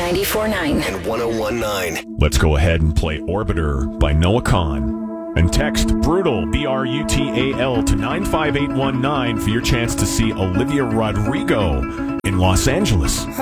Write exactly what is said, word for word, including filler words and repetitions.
ninety-four point nine and one oh one point nine. Let's go ahead and play Orbiter by Noah Kahan. And text BRUTAL, B R U T A L, to nine five eight one nine for your chance to see Olivia Rodrigo in Los Angeles.